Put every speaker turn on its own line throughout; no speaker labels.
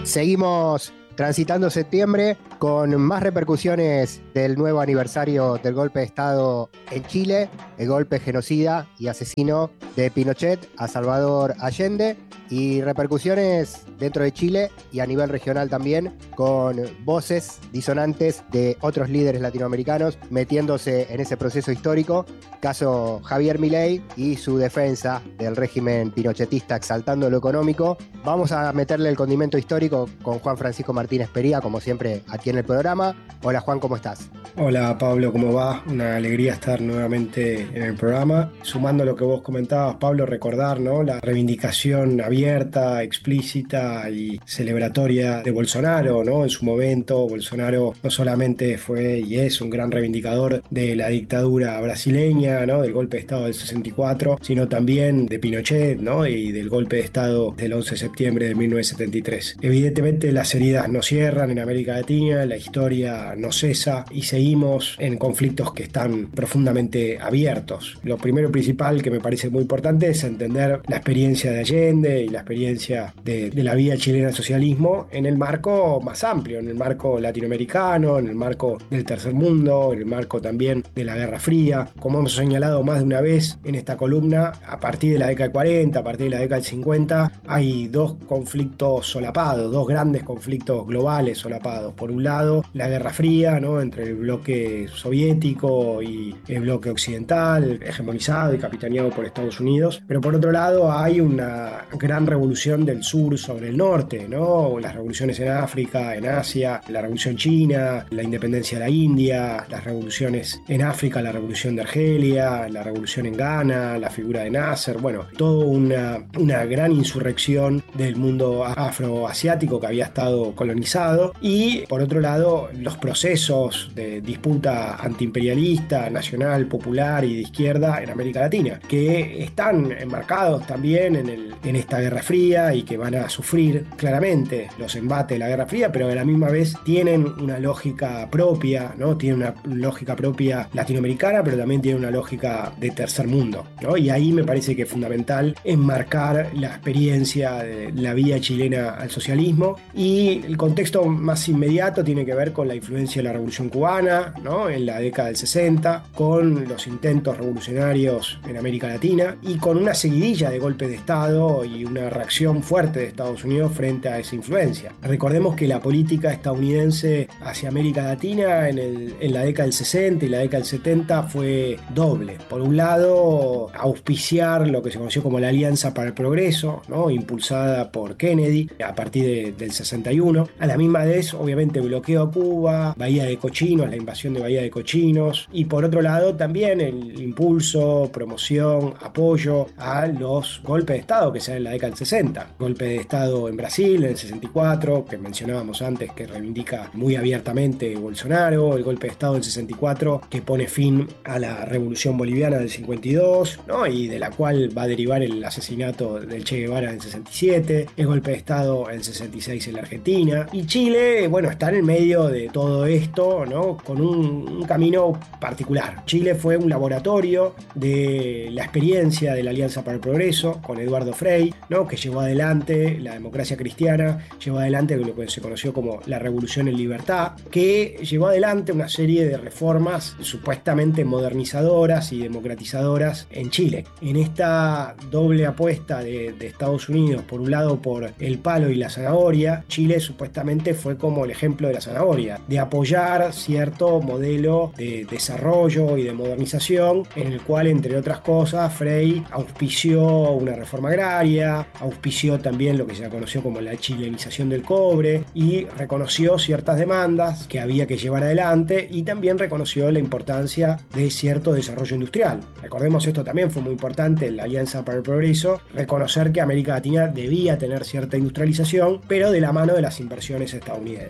Seguimos transitando septiembre con más repercusiones del nuevo aniversario del golpe de Estado en Chile, el golpe genocida y asesino de Pinochet a Salvador Allende, y repercusiones dentro de Chile y a nivel regional también, con voces disonantes de otros líderes latinoamericanos metiéndose en ese proceso histórico. Caso Javier Milei y su defensa del régimen pinochetista exaltando lo económico. Vamos a meterle el condimento histórico con Juan Francisco Martínez Pería, como siempre, aquí en el programa. Hola Juan, ¿cómo estás?
Hola Pablo, ¿cómo va? Una alegría estar nuevamente en el programa. Sumando lo que vos comentabas, Pablo, recordar, ¿no?, la reivindicación abierta, explícita y celebratoria de Bolsonaro, ¿no? En su momento, Bolsonaro no solamente fue y es un gran reivindicador de la dictadura brasileña, ¿no?, del golpe de Estado del 64, sino también de Pinochet, ¿no?, y del golpe de Estado del 11 de septiembre de 1973. Evidentemente las heridas no cierran en América Latina, la historia no cesa y seguimos en conflictos que están profundamente abiertos. Lo primero y principal que me parece muy importante es entender la experiencia de Allende y la experiencia de la vía chilena al socialismo en el marco más amplio, en el marco latinoamericano, en el marco del tercer mundo, en el marco también de la Guerra Fría. Como hemos señalado más de una vez en esta columna, a partir de la década del 40, a partir de la década del 50, hay dos conflictos solapados, dos grandes conflictos globales solapados. Por un lado, la Guerra Fría, ¿no?, entre el bloque soviético y el bloque occidental, hegemonizado y capitaneado por Estados Unidos. Pero por otro lado hay una gran revolución del sur sobre el norte, ¿no? Las revoluciones en África, en Asia, la revolución china, la independencia de la India, las revoluciones en África, la revolución de Argelia, la revolución en Ghana, la figura de Nasser, bueno, toda una gran insurrección del mundo afroasiático que había estado colonizado. Y por otro lado, los procesos de disputa antiimperialista, nacional, popular y de izquierda en América Latina, que están enmarcados también en esta Guerra Fría y que van a sufrir claramente los embates de la Guerra Fría, pero a la misma vez tienen una lógica propia, ¿no? Tienen una lógica propia latinoamericana, pero también tienen una lógica de tercer mundo, ¿no? Y ahí me parece que es fundamental enmarcar la experiencia de la vía chilena al socialismo, y el contexto más inmediato tiene que ver con la influencia de la Revolución Cubana, ¿no?, en la década del 60, con los intentos revolucionarios en América Latina y con una seguidilla de golpes de Estado y una reacción fuerte de Estados Unidos frente a esa influencia. Recordemos que la política estadounidense hacia América Latina en la década del 60 y la década del 70 fue doble. Por un lado, auspiciar lo que se conoció como la Alianza para el Progreso, ¿no?, impulsada por Kennedy a partir del 61. A la misma vez, obviamente, bloqueo a Cuba, Bahía de Cochinos, la invasión de Bahía de Cochinos, y por otro lado también el impulso, promoción, apoyo a los golpes de Estado que se dan en la década del 60. Golpe de Estado en Brasil en el 64, que mencionábamos antes, que reivindica muy abiertamente Bolsonaro, el golpe de Estado del 64 que pone fin a la revolución boliviana del 52, ¿no?, y de la cual va a derivar el asesinato del Che Guevara en el 67, el golpe de Estado en el 66 en la Argentina. Y Chile, bueno, está en el medio de todo esto, ¿no?, con un camino particular. Chile fue un laboratorio de la experiencia de la Alianza para el Progreso con Eduardo Frei, ¿no?, que llevó adelante la democracia cristiana, llevó adelante lo que se conoció como la Revolución en Libertad, que llevó adelante una serie de reformas supuestamente modernizadoras y democratizadoras en Chile. En esta doble apuesta de Estados Unidos, por un lado por el palo y la zanahoria, Chile supuestamente fue como el ejemplo de la zanahoria, de apoyar cierto modelo de desarrollo y de modernización, en el cual, entre otras cosas, Frei auspició una reforma agraria, auspició también lo que se conoció como la chilenización del cobre, y reconoció ciertas demandas que había que llevar adelante, y también reconoció la importancia de cierto desarrollo industrial. Recordemos, esto también fue muy importante en la Alianza para el Progreso, reconocer que América Latina debía tener cierta industrialización, pero de la mano de las inversiones estadounidenses.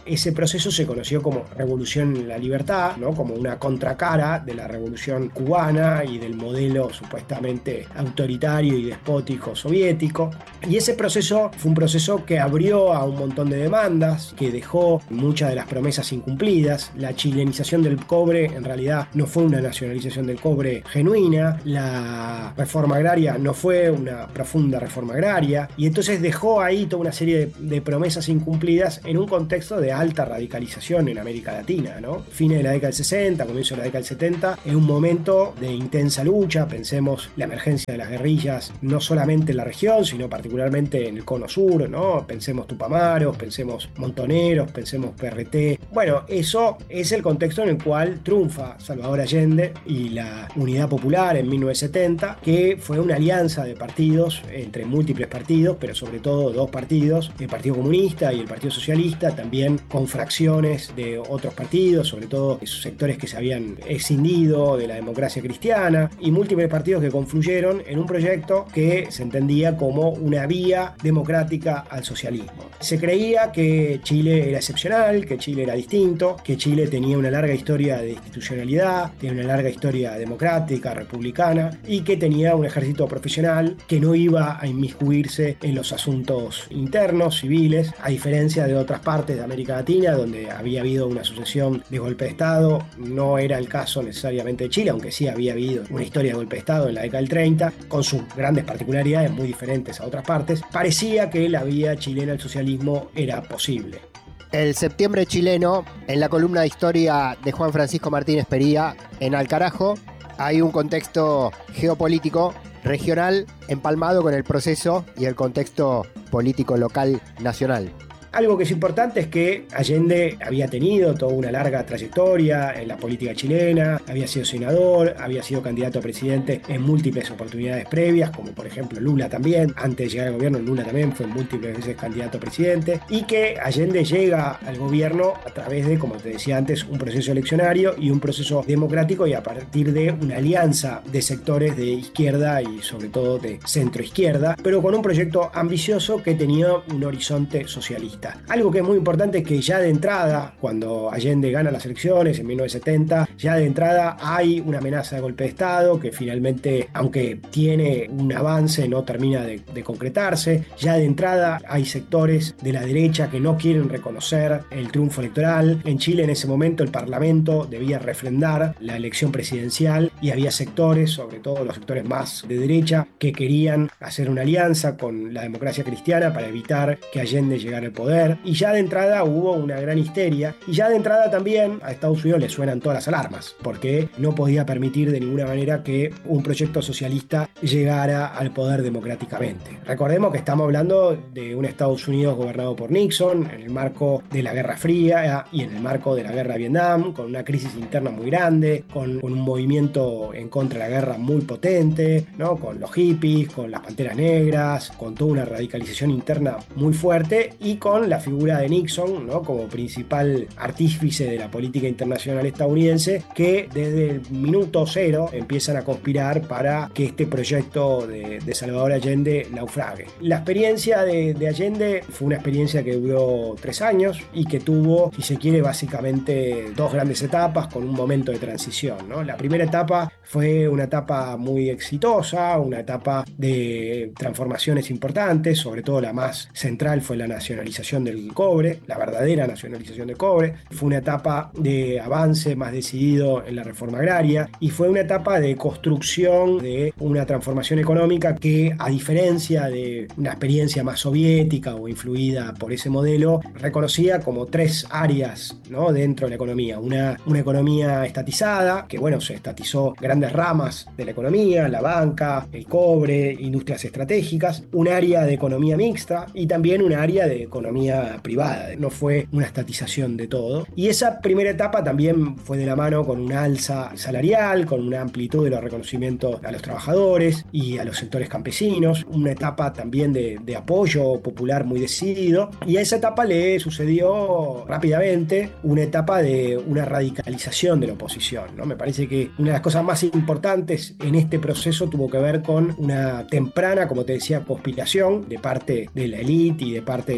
Ese proceso se conoció como Revolución en la Libertad, ¿no? Como una contracara de la Revolución cubana y del modelo supuestamente autoritario y despótico soviético. Y ese proceso fue un proceso que abrió a un montón de demandas, que dejó muchas de las promesas incumplidas. La chilenización del cobre en realidad no fue una nacionalización del cobre genuina, la reforma agraria no fue una profunda reforma agraria, y entonces dejó ahí toda una serie de promesas incumplidas en un contexto de alta radicalización en América Latina, ¿no? Fines de la década del 60, comienzo de la década del 70, en un momento de intensa lucha. Pensemos la emergencia de las guerrillas, no solamente en la región, sino particularmente en el cono sur, ¿no? Pensemos Tupamaros, pensemos Montoneros, pensemos PRT. Bueno, eso es el contexto en el cual triunfa Salvador Allende y la Unidad Popular en 1970, que fue una alianza de partidos, entre múltiples partidos, pero sobre todo dos partidos, el Partido Comunista y el Partido Socialista, también con fracciones de otros partidos, sobre todo esos sectores que se habían escindido de la democracia cristiana, y múltiples partidos que confluyeron en un proyecto que se entendía como una vía democrática al socialismo. Se creía que Chile era excepcional, que Chile era distinto, que Chile tenía una larga historia de institucionalidad, tenía una larga historia democrática, republicana, y que tenía un ejército profesional que no iba a inmiscuirse en los asuntos internos, civiles, a diferencia de otras partes de América Latina, donde había habido una sucesión de golpe de Estado. No era el caso necesariamente de Chile, aunque sí había habido una historia de golpe de Estado en la década del 30, con sus grandes particularidades muy diferentes a otras partes. Parecía que la vía chilena al socialismo era posible.
El septiembre chileno, en la columna de historia de Juan Francisco Martínez Pería, en Al Carajo, hay un contexto geopolítico regional empalmado con el proceso y el contexto político local nacional.
Algo que es importante es que Allende había tenido toda una larga trayectoria en la política chilena, había sido senador, había sido candidato a presidente en múltiples oportunidades previas, como por ejemplo Lula también. Antes de llegar al gobierno, Lula también fue múltiples veces candidato a presidente, y que Allende llega al gobierno a través de, como te decía antes, un proceso eleccionario y un proceso democrático, y a partir de una alianza de sectores de izquierda y sobre todo de centro izquierda, pero con un proyecto ambicioso que tenía un horizonte socialista. Algo que es muy importante es que ya de entrada, cuando Allende gana las elecciones en 1970, ya de entrada hay una amenaza de golpe de Estado que finalmente, aunque tiene un avance, no termina de concretarse. Ya de entrada hay sectores de la derecha que no quieren reconocer el triunfo electoral. En Chile en ese momento el Parlamento debía refrendar la elección presidencial, y había sectores, sobre todo los sectores más de derecha, que querían hacer una alianza con la democracia cristiana para evitar que Allende llegara al poder. Y ya de entrada hubo una gran histeria, y ya de entrada también a Estados Unidos le suenan todas las alarmas, porque no podía permitir de ninguna manera que un proyecto socialista llegara al poder democráticamente. Recordemos que estamos hablando de un Estados Unidos gobernado por Nixon en el marco de la Guerra Fría y en el marco de la Guerra de Vietnam, con una crisis interna muy grande, con un movimiento en contra de la guerra muy potente, ¿no? Con los hippies, con las panteras negras, con toda una radicalización interna muy fuerte, y con la figura de Nixon, ¿no? Como principal artífice de la política internacional estadounidense, que desde el minuto cero empiezan a conspirar para que este proyecto de Salvador Allende naufrague. La experiencia de Allende fue una experiencia que duró 3 años y que tuvo, si se quiere, básicamente 2 grandes etapas con un momento de transición, ¿no? La primera etapa fue una etapa muy exitosa, una etapa de transformaciones importantes, sobre todo la más central fue la nacionalización del cobre, la verdadera nacionalización del cobre. Fue una etapa de avance más decidido en la reforma agraria, y fue una etapa de construcción de una transformación económica que, a diferencia de una experiencia más soviética o influida por ese modelo, reconocía como 3 áreas, ¿no? Dentro de la economía. Una economía estatizada, que bueno, se estatizó grandes ramas de la economía, la banca, el cobre, industrias estratégicas, un área de economía mixta y también un área de economía privada. No fue una estatización de todo. Y esa primera etapa también fue de la mano con una alza salarial, con una amplitud de los reconocimientos a los trabajadores y a los sectores campesinos, una etapa también de apoyo popular muy decidido, y a esa etapa le sucedió rápidamente una etapa de una radicalización de la oposición, ¿no? Me parece que una de las cosas más importantes en este proceso tuvo que ver con una temprana, como te decía, conspiración de parte de la élite y de parte del imperialismo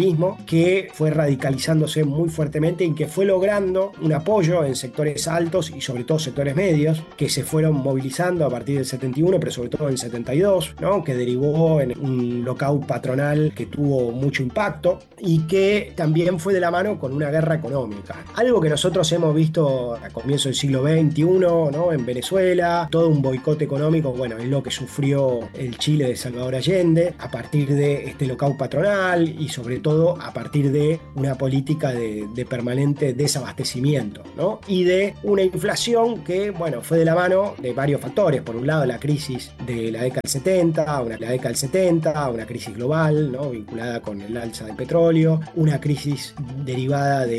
socialismo, que fue radicalizándose muy fuertemente y que fue logrando un apoyo en sectores altos y sobre todo sectores medios, que se fueron movilizando a partir del 71, pero sobre todo en el 72, ¿no? Que derivó en un lockout patronal que tuvo mucho impacto y que también fue de la mano con una guerra económica. Algo que nosotros hemos visto a comienzo del siglo XXI, ¿no? En Venezuela, todo un boicot económico, bueno, es lo que sufrió el Chile de Salvador Allende a partir de este lockout patronal y sobre todo a partir de una política de permanente desabastecimiento, ¿no? Y de una inflación que, bueno, fue de la mano de varios factores. Por un lado, la crisis de la década del 70, una crisis global, ¿no? Vinculada con el alza del petróleo, una crisis derivada de